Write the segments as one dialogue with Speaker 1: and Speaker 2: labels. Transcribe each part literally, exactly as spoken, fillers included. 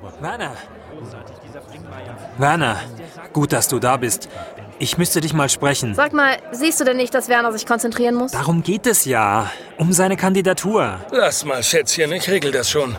Speaker 1: Werner! Werner, gut, dass du da bist. Ich müsste dich mal sprechen.
Speaker 2: Sag mal, siehst du denn nicht, dass Werner sich konzentrieren muss?
Speaker 1: Darum geht es ja. Um seine Kandidatur.
Speaker 3: Lass mal, Schätzchen, ich regel das schon.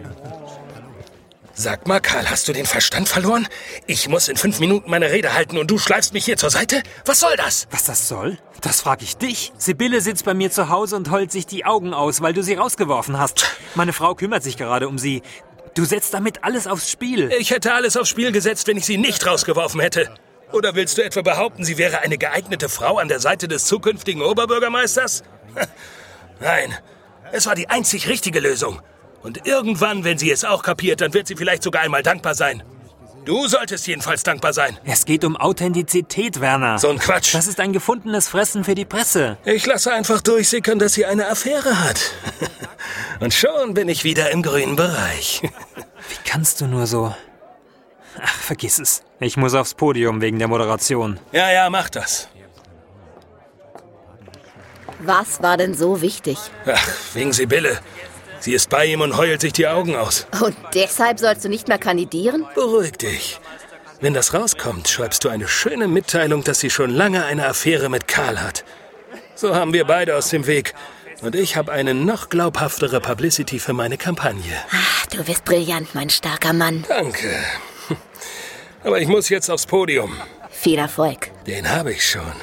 Speaker 3: Sag mal, Karl, hast du den Verstand verloren? Ich muss in fünf Minuten meine Rede halten und du schleifst mich hier zur Seite? Was soll das?
Speaker 1: Was das soll? Das frag ich dich. Sibylle sitzt bei mir zu Hause und heult sich die Augen aus, weil du sie rausgeworfen hast. Meine Frau kümmert sich gerade um sie. Du setzt damit alles aufs Spiel.
Speaker 3: Ich hätte alles aufs Spiel gesetzt, wenn ich sie nicht rausgeworfen hätte. Oder willst du etwa behaupten, sie wäre eine geeignete Frau an der Seite des zukünftigen Oberbürgermeisters? Nein, es war die einzig richtige Lösung. Und irgendwann, wenn sie es auch kapiert, dann wird sie vielleicht sogar einmal dankbar sein. Du solltest jedenfalls dankbar sein.
Speaker 1: Es geht um Authentizität, Werner.
Speaker 3: So ein Quatsch.
Speaker 1: Das ist ein gefundenes Fressen für die Presse.
Speaker 3: Ich lasse einfach durchsickern, dass sie eine Affäre hat. Und schon bin ich wieder im grünen Bereich.
Speaker 1: Wie kannst du nur so... Ach, vergiss es. Ich muss aufs Podium wegen der Moderation.
Speaker 3: Ja, ja, mach das.
Speaker 2: Was war denn so wichtig?
Speaker 3: Ach, wegen Sibylle. Sie ist bei ihm und heult sich die Augen aus.
Speaker 2: Und deshalb sollst du nicht mehr kandidieren?
Speaker 3: Beruhig dich. Wenn das rauskommt, schreibst du eine schöne Mitteilung, dass sie schon lange eine Affäre mit Karl hat. So haben wir beide aus dem Weg. Und ich habe eine noch glaubhaftere Publicity für meine Kampagne.
Speaker 2: Ach, du bist brillant, mein starker Mann.
Speaker 3: Danke. Aber ich muss jetzt aufs Podium.
Speaker 2: Viel Erfolg.
Speaker 3: Den habe ich schon.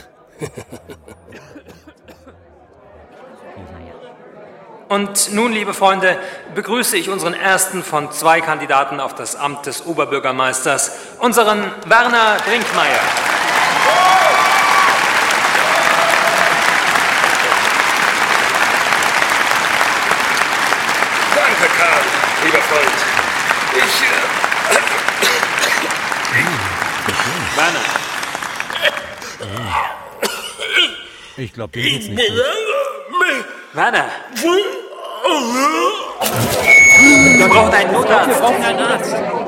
Speaker 4: Und nun, liebe Freunde, begrüße ich unseren ersten von zwei Kandidaten auf das Amt des Oberbürgermeisters, unseren Werner Brinkmeier.
Speaker 3: Danke, Karl, lieber Freund. Ich... Äh
Speaker 4: Werner.
Speaker 5: Ich glaube, dir geht's nicht gut.
Speaker 4: Werner. Wir brauchen einen Notarzt.
Speaker 5: Wir brauchen einen Arzt.